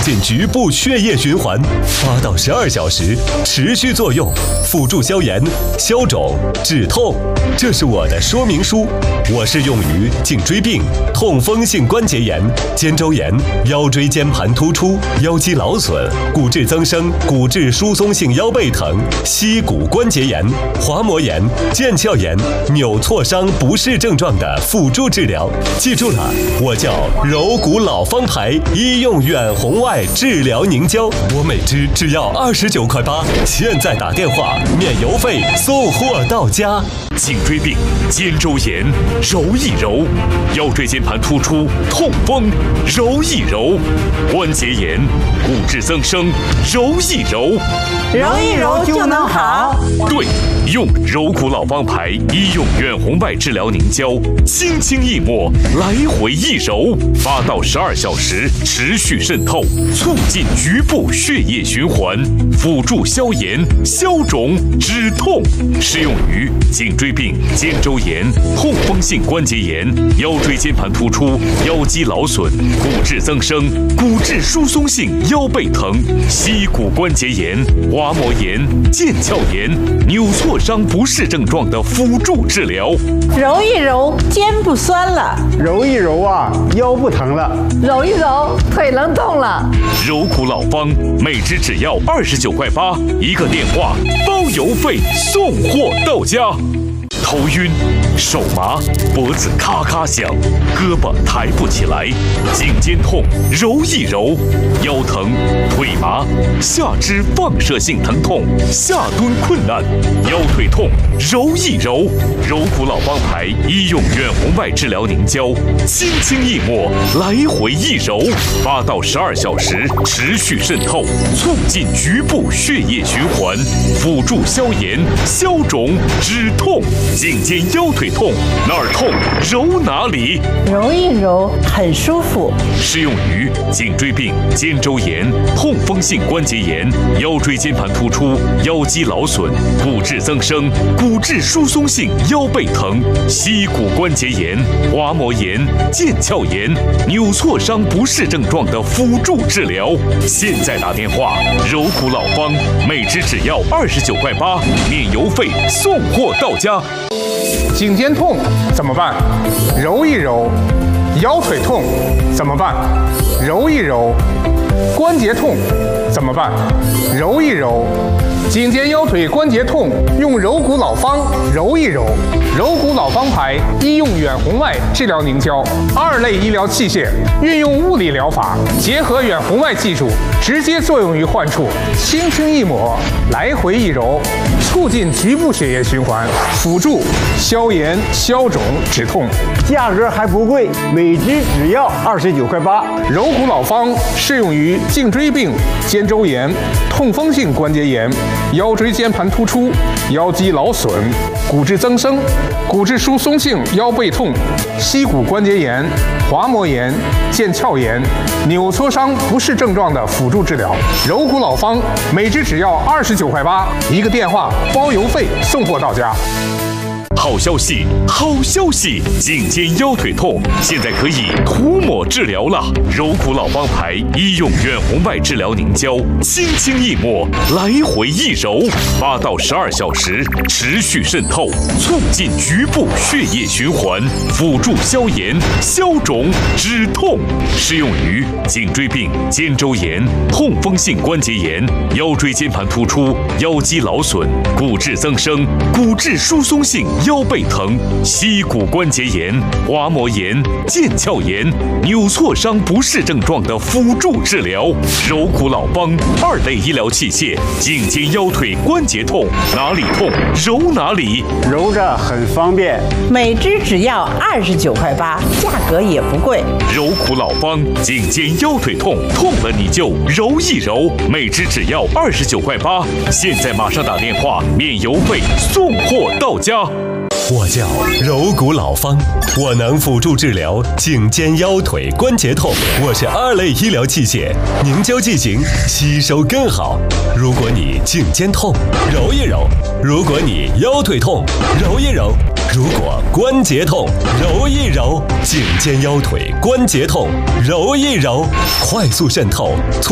进局部血液循环，8到12小时持续作用，辅助消炎、消肿、止痛。这是我的说明书，我是用于颈椎病、痛风性关节炎、肩周炎、腰椎间盘突出、腰肌劳损、骨质增生、骨质疏松性腰背疼、膝骨关节炎、滑膜炎、腱鞘炎、扭挫伤不适症状的辅助治疗。记住了，我叫柔骨老方牌医用远红外治疗凝胶，我每支只要29.8块，现在打电话免邮费送货到家。 颈椎病、肩周炎，揉一揉；腰椎间盘突出、痛风，揉一揉；关节炎、骨质增生，揉一揉。 揉一揉就能好。 对，用柔骨老方牌医用远红外治疗凝胶，轻轻一抹，来回一揉，8到12小时持续渗透，促进局部血液循环，辅助消炎、消肿、止痛。适用于颈椎病、肩周炎、痛风性关节炎、腰椎间盘突出、腰肌劳损、骨质增生、骨质疏松性腰背疼、膝骨关节炎、滑膜炎、腱鞘炎、扭挫伤不适症状的辅助治疗。 揉一揉，肩不酸了； 揉一揉啊，腰不疼了； 揉一揉，腿能动了。 柔骨老方，每支只要29.8块，一个电话包邮费送货到家。头晕、手麻、脖子咔咔响、胳膊抬不起来、颈肩痛，揉一揉；腰疼、腿麻、下肢放射性疼痛、下蹲困难、腰腿痛，揉一揉。柔骨老方牌医用远红外治疗凝胶，轻轻一抹，来回一揉，8到12小时持续渗透，促进局部血液循环，辅助消炎、消肿、止痛。颈肩腰腿痛，哪儿痛揉哪里， 揉一揉很舒服。 适用于颈椎病、肩周炎、痛风性关节炎、腰椎间盘突出、腰肌劳损、骨质增生、骨质疏松性腰背疼、膝骨关节炎、滑膜炎、腱鞘炎、扭挫伤不适症状的辅助治疗。现在打电话，柔骨老方，每支只要29.8块，免邮费送货到家。 颈肩痛怎么办？揉一揉。腰腿痛怎么办？揉一揉。关节痛怎么办？揉一揉。颈肩腰腿关节痛，用柔骨老方揉一揉。柔骨老方牌医用远红外治疗凝胶，2类医疗器械，运用物理疗法，结合远红外技术，直接作用于患处，轻轻一抹，来回一揉，促进局部血液循环，辅助消炎、消肿、止痛。 价格还不贵，每支只要29.8块。 柔骨老方适用于颈椎病、肩周炎、痛风性关节炎、腰椎间盘突出、腰肌劳损、骨质增生、骨质疏松性腰背痛、膝骨关节炎、滑膜炎、腱鞘炎、扭挫伤不适症状的辅助治疗。柔骨老方每支只要29.8块，一个电话包邮费送货到家。 好消息，好消息！颈肩腰腿痛现在可以涂抹治疗了。柔骨老方牌医用远红外治疗凝胶，轻轻一抹，来回一揉，8到12小时持续渗透，促进局部血液循环，辅助消炎、消肿、止痛。适用于颈椎病、肩周炎、痛风性关节炎、腰椎间盘突出、腰肌劳损、骨质增生、骨质疏松性腰背疼、膝骨关节炎、滑膜炎、腱鞘炎、扭挫伤不适症状的辅助治疗。柔骨老方2类医疗器械，颈肩腰腿关节痛，哪里痛揉哪里， 揉着很方便。 每支只要29.8块，价格也不贵。 柔骨老方，颈肩腰腿痛，痛了你就揉一揉，每支只要29.8块。现在马上打电话，免邮费送货到家。 我叫柔骨老方，我能辅助治疗颈肩腰腿关节痛。我是2类医疗器械，凝胶剂型吸收更好。如果你颈肩痛，揉一揉；如果你腰腿痛，揉一揉；如果关节痛，揉一揉。颈肩腰腿关节痛，揉一揉，快速渗透。